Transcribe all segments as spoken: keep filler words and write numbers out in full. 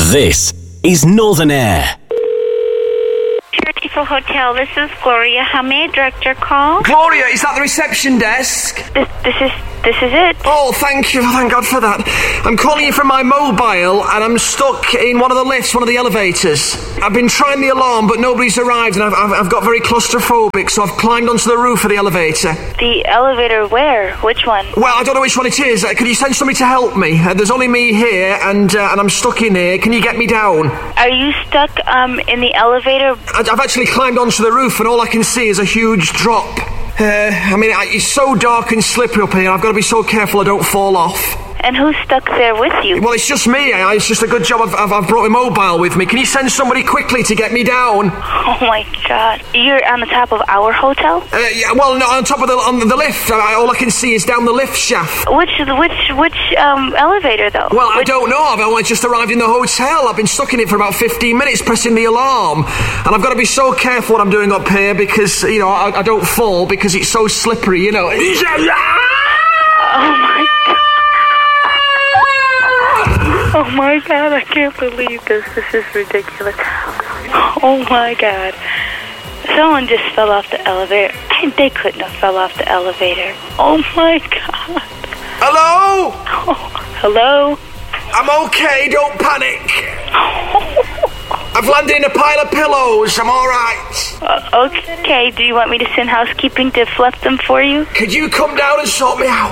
This is Northern Air. Beautiful Hotel, this is Gloria. How may I direct your call? Gloria, is that the reception desk? This, this is this is it. Oh, thank you. Thank God for that. I'm calling you from my mobile, and I'm stuck in one of the lifts, one of the elevators. I've been trying the alarm, but nobody's arrived, and I've, I've, I've got very claustrophobic, so I've climbed onto the roof of the elevator. The elevator where? Which one? Well, I don't know which one it is. Uh, could you send somebody to help me? Uh, there's only me here, and uh, and I'm stuck in here. Can you get me down? Are you stuck um in the elevator? I, I've actually climbed onto the roof, and all I can see is a huge drop. Uh, I mean, I, it's so dark and slippery up here. I've got to be so careful I don't fall off. And who's stuck there with you? Well, it's just me. I, it's just a good job I've, I've, I've brought my mobile with me. Can you send somebody quickly to get me down? Oh my God! You're on the top of our hotel? Uh, yeah, well, no, on top of the on the lift. I, all I can see is down the lift shaft. Which which which um elevator though? Well, I which... don't know. I've only just arrived in the hotel. I've been stuck in it for about fifteen minutes pressing the alarm, and I've got to be so careful what I'm doing up here because you know I, I don't fall because it's so slippery. You know. Oh my God. Oh my God, I can't believe this. This is ridiculous. Oh my God. Someone just fell off the elevator. I, they couldn't have fell off the elevator. Oh my God. Hello? Oh, hello? I'm okay, don't panic. I've landed in a pile of pillows. I'm all right. Uh, okay, do you want me to send housekeeping to fluff them for you? Could you come down and sort me out?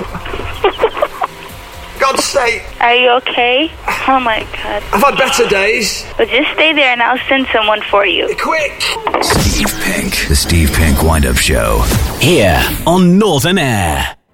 God's sake. Are you okay? Oh my God. I've had better days. But just stay there and I'll send someone for you. Quick. Steve Pink, the Steve Pink Wind-Up Show. Here on Northern Air.